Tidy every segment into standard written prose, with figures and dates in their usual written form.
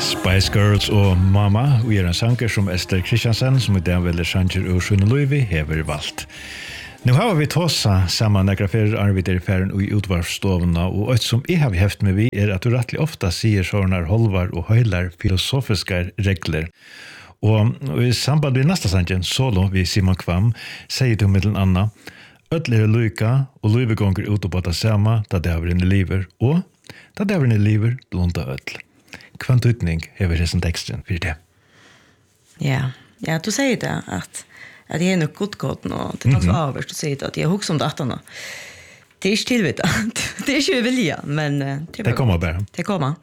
Spice Girls og Mama, vi en sanger som Esther Christiansen, som den velger sanger og Sjøne Løyvi, hever valgt. Nå har vi tåsa sammen nekra fyrir arbeidere i ferien og i utvarvstovene, og et som jeg har heft med vi at du rettelig ofta sier sånne holvar og høylar filosofiske regler. Og i samband med neste sangen, Solo, vi Simon Kvam, sier du middelen Anna, ødler lyka, og løyve gonger ut på det samme, da det har inn i liver, og da det har inn i liver, blonda ødel. Kvantutning hever hessen teksten for det. Ja, du sier det, at jeg er nok godgått nå, det er nok så avhørst å si det, at jeg husker om dette nå. Det er ikke tilvitt, det er ikke vilja, men det kommer bare. Det kommer.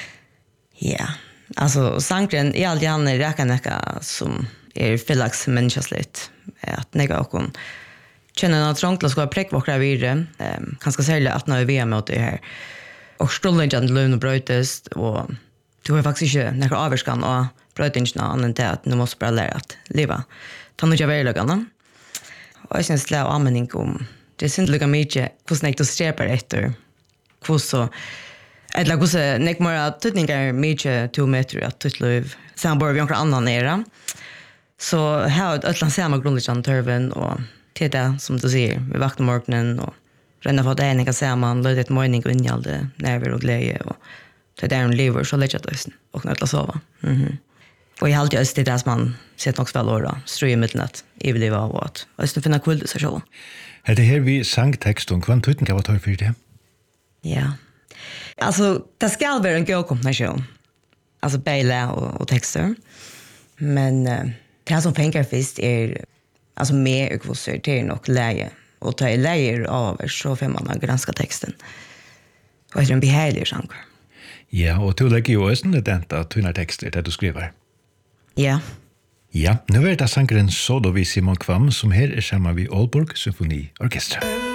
Ja, altså, sangren er aldri gjerne rækka nekka som fyllags menneskeslitt, at nekka okkur kjenner noe trångt til å skal prekvåkra videre, kanskje særlig at når vi er med det her, og strålingen løn og brøytest, og du har faktisk ikke nekka avverskan og brøytingene annet til at du måtte bare lære at livet. Ta noe av verilagene. Og jeg synes det er anmenning om det er synd lukka mye hvordan jeg streper etter hvordan eller hvordan jeg må ha tøtninger mye 2 meter at tøttløv sammen bor vi omkring annan nere. Så her er et eller annet samme grunnleggjende tørven og til det som du sier vi vakter morgenen og renner for det ene kan sammen løyde et morgen og innhjalde nerver og glede og det er en liver så legger jeg det og nødt til å sove. Og jeg halte just det der som man sett nok spille året, strøy i middelnatt, i livet av og at jeg finner kvill seg selv. Er det her vi sang tekst om kvantuten kan være for det? Ja. Altså, det skal være en god kombinasjon. Altså, beile og tekster. Men det som penger først altså mer ukvosser, det nok leie. Og ta i leier over, så får man granska teksten. Og det er en behagelig sanger. Ja, og du legger jo også det at du har tekster det du skriver. Ja. Ja, nu er det sangeren Solo vi Simon Kvam, som her sammen vi Aalborg Symfoniorkestra.